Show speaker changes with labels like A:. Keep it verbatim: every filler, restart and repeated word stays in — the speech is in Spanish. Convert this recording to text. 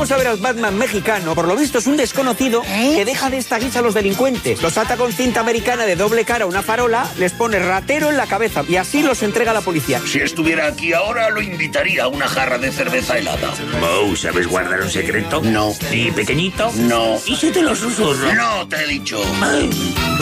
A: vamos a ver al Batman mexicano. Por lo visto es un desconocido ¿Eh? que deja de esta guisa a los delincuentes. Los ata con cinta americana de doble cara a una farola, les pone ratero en la cabeza y así los entrega a la policía.
B: Si estuviera aquí ahora, lo invitaría a una jarra de cerveza helada.
C: Moe, ¿sabes guardar un secreto?
B: No.
C: ¿Ni pequeñito?
B: No.
C: ¿Y si te lo susurro?
B: No, te he dicho.
C: Ay.